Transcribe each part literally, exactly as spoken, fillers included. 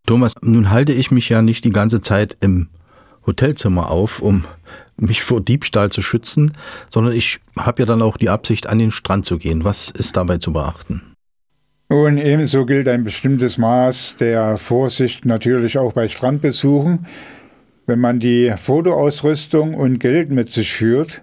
Thomas, nun halte ich mich ja nicht die ganze Zeit im Hotelzimmer auf, um mich vor Diebstahl zu schützen, sondern ich habe ja dann auch die Absicht, an den Strand zu gehen. Was ist dabei zu beachten? Nun, ebenso gilt ein bestimmtes Maß der Vorsicht natürlich auch bei Strandbesuchen. Wenn man die Fotoausrüstung und Geld mit sich führt,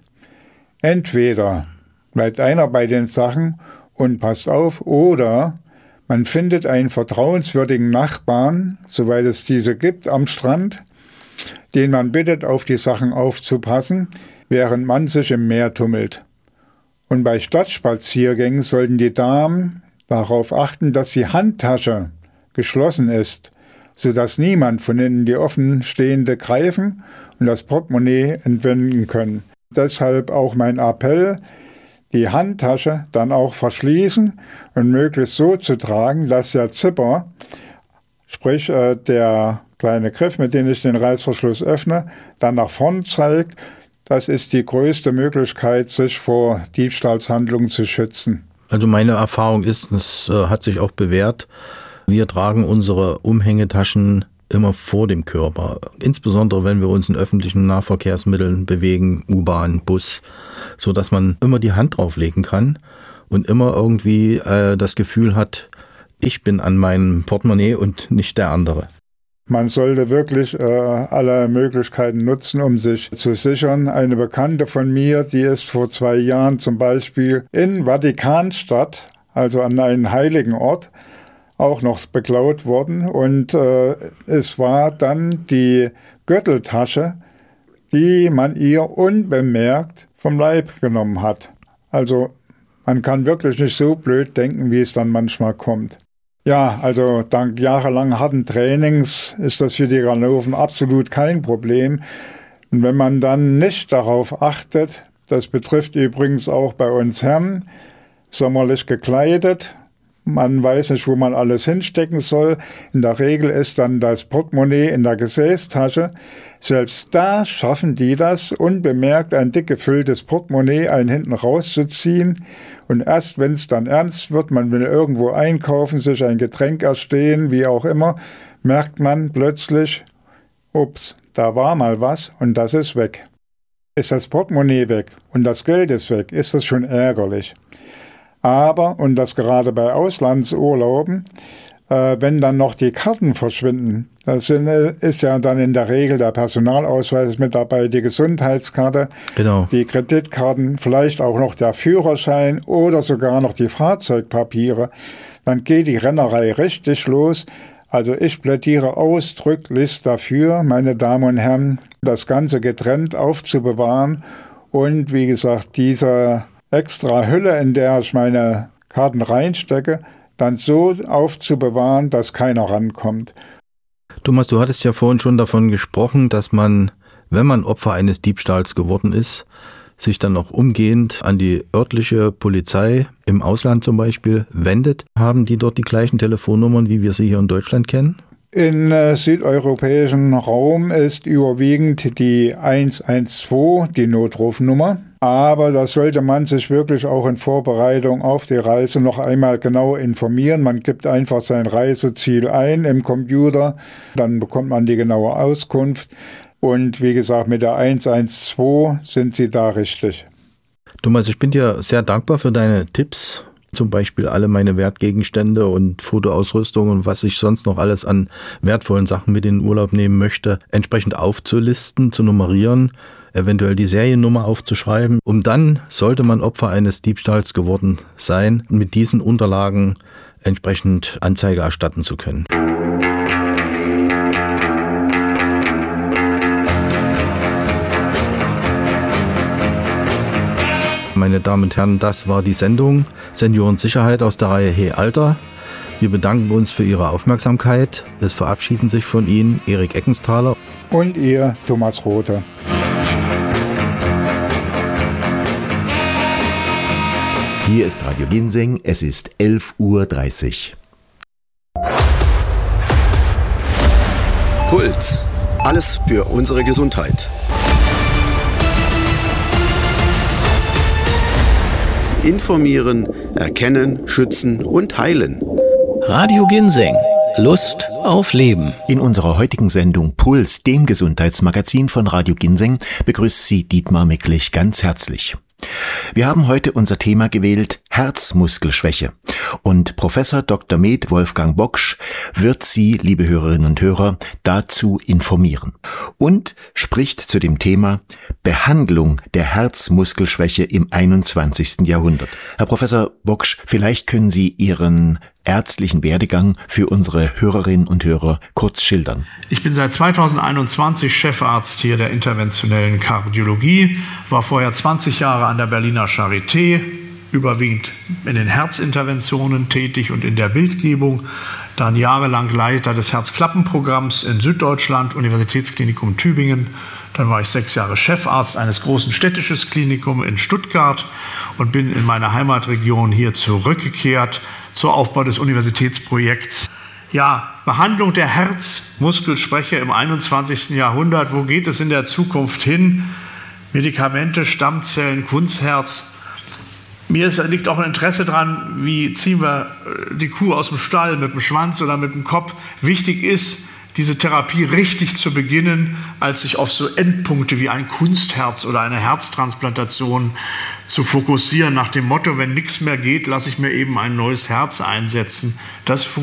entweder bleibt einer bei den Sachen und passt auf, oder man findet einen vertrauenswürdigen Nachbarn, soweit es diese gibt, am Strand, den man bittet, auf die Sachen aufzupassen, während man sich im Meer tummelt. Und bei Stadtspaziergängen sollten die Damen darauf achten, dass die Handtasche geschlossen ist, sodass niemand von innen die offenstehende greifen und das Portemonnaie entwenden können. Deshalb auch mein Appell, die Handtasche dann auch verschließen und möglichst so zu tragen, dass der Zipper, sprich äh, der kleine Griff, mit dem ich den Reißverschluss öffne, dann nach vorn zeigt. Das ist die größte Möglichkeit, sich vor Diebstahlshandlungen zu schützen. Also meine Erfahrung ist, das äh, hat sich auch bewährt, wir tragen unsere Umhängetaschen immer vor dem Körper. Insbesondere, wenn wir uns in öffentlichen Nahverkehrsmitteln bewegen, U-Bahn, Bus, so dass man immer die Hand drauflegen kann und immer irgendwie äh, das Gefühl hat, ich bin an meinem Portemonnaie und nicht der andere. Man sollte wirklich äh, alle Möglichkeiten nutzen, um sich zu sichern. Eine Bekannte von mir, die ist vor zwei Jahren zum Beispiel in Vatikanstadt, also an einem heiligen Ort, auch noch beklaut worden. Und äh, es war dann die Gürteltasche, die man ihr unbemerkt vom Leib genommen hat. Also man kann wirklich nicht so blöd denken, wie es dann manchmal kommt. Ja, also dank jahrelang harten Trainings ist das für die Ganoven absolut kein Problem. Und wenn man dann nicht darauf achtet, das betrifft übrigens auch bei uns Herren, sommerlich gekleidet, man weiß nicht, wo man alles hinstecken soll. In der Regel ist dann das Portemonnaie in der Gesäßtasche. Selbst da schaffen die das, unbemerkt ein dick gefülltes Portemonnaie einen hinten rauszuziehen. Und erst wenn es dann ernst wird, man will irgendwo einkaufen, sich ein Getränk erstehen, wie auch immer, merkt man plötzlich, ups, da war mal was und das ist weg. Ist das Portemonnaie weg und das Geld ist weg, ist das schon ärgerlich. Aber, und das gerade bei Auslandsurlauben, äh, wenn dann noch die Karten verschwinden, das sind, ist ja dann in der Regel der Personalausweis mit dabei, die Gesundheitskarte, genau, die Kreditkarten, vielleicht auch noch der Führerschein oder sogar noch die Fahrzeugpapiere, dann geht die Rennerei richtig los. Also ich plädiere ausdrücklich dafür, meine Damen und Herren, das Ganze getrennt aufzubewahren und wie gesagt, diese extra Hülle, in der ich meine Karten reinstecke, dann so aufzubewahren, dass keiner rankommt. Thomas, du hattest ja vorhin schon davon gesprochen, dass man, wenn man Opfer eines Diebstahls geworden ist, sich dann auch umgehend an die örtliche Polizei im Ausland zum Beispiel wendet. Haben die dort die gleichen Telefonnummern, wie wir sie hier in Deutschland kennen? Im äh, südeuropäischen Raum ist überwiegend die eins eins zwei die Notrufnummer. Aber da sollte man sich wirklich auch in Vorbereitung auf die Reise noch einmal genau informieren. Man gibt einfach sein Reiseziel ein im Computer, dann bekommt man die genaue Auskunft. Und wie gesagt, mit der eins eins zwei sind Sie da richtig. Thomas, ich bin dir sehr dankbar für deine Tipps. Zum Beispiel alle meine Wertgegenstände und Fotoausrüstung und was ich sonst noch alles an wertvollen Sachen mit in den Urlaub nehmen möchte, entsprechend aufzulisten, zu nummerieren, eventuell die Seriennummer aufzuschreiben, um dann, sollte man Opfer eines Diebstahls geworden sein, mit diesen Unterlagen entsprechend Anzeige erstatten zu können. Meine Damen und Herren, das war die Sendung Seniorensicherheit aus der Reihe Hey Alter. Wir bedanken uns für Ihre Aufmerksamkeit. Es verabschieden sich von Ihnen Erik Eckensthaler und Ihr Thomas Rothe. Hier ist Radio Ginseng, es ist elf Uhr dreißig. Puls. Alles für unsere Gesundheit. Informieren, erkennen, schützen und heilen. Radio Ginseng. Lust auf Leben. In unserer heutigen Sendung Puls, dem Gesundheitsmagazin von Radio Ginseng, begrüßt Sie Dietmar Micklich ganz herzlich. Wir haben heute unser Thema gewählt, Herzmuskelschwäche. Und Professor Doktor med. Wolfgang Boksch wird Sie, liebe Hörerinnen und Hörer, dazu informieren. Und spricht zu dem Thema Behandlung der Herzmuskelschwäche im einundzwanzigsten Jahrhundert. Herr Professor Boksch, vielleicht können Sie Ihren ärztlichen Werdegang für unsere Hörerinnen und Hörer kurz schildern. Ich bin seit zweitausendeinundzwanzig Chefarzt hier der interventionellen Kardiologie, war vorher zwanzig Jahre an der Berliner Charité, überwiegend in den Herzinterventionen tätig und in der Bildgebung, dann jahrelang Leiter des Herzklappenprogramms in Süddeutschland, Universitätsklinikum Tübingen. Dann war ich sechs Jahre Chefarzt eines großen städtischen Klinikums in Stuttgart und bin in meine Heimatregion hier zurückgekehrt zur Aufbau des Universitätsprojekts. Ja, Behandlung der Herzmuskelschwäche im einundzwanzigsten Jahrhundert. Wo geht es in der Zukunft hin? Medikamente, Stammzellen, Kunstherz. Mir ist, liegt auch ein Interesse daran, wie ziehen wir die Kuh aus dem Stall, mit dem Schwanz oder mit dem Kopf. Wichtig ist, diese Therapie richtig zu beginnen, als sich auf so Endpunkte wie ein Kunstherz oder eine Herztransplantation zu fokussieren, nach dem Motto, wenn nichts mehr geht, lasse ich mir eben ein neues Herz einsetzen. Das